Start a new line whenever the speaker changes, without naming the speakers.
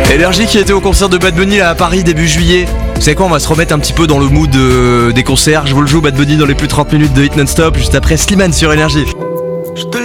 Énergie qui était au concert de Bad Bunny là, à Paris début juillet. Vous savez quoi, on va se remettre un petit peu dans le mood des concerts. Je vous le joue, Bad Bunny dans les plus 30 minutes de Hit Non-Stop, juste après Slimane sur Énergie.